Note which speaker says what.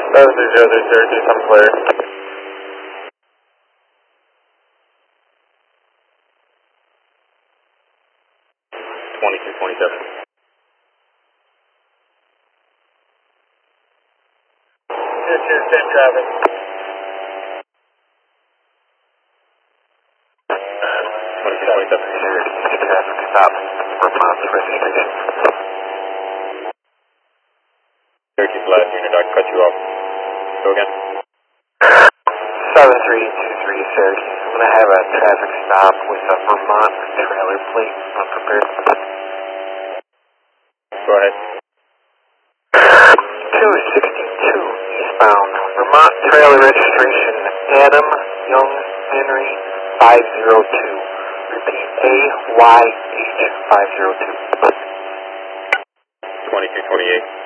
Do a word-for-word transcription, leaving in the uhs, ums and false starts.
Speaker 1: seven three zero three Syracuse, I'm clear. twenty-two twenty-seven. Two two, same traffic. twenty-two twenty-seven, Syracuse, traffic stop, Vermont's registration. Syracuse, last unit, I cut you off. Go again. seven three two three, Syracuse. I'm going to have a traffic stop with a Vermont trailer plate unprepared. Go ahead. two sixty-two eastbound, Vermont trailer registration, Adam Young Henry five zero two. Repeat, A Y H five zero two. twenty-two twenty-eight.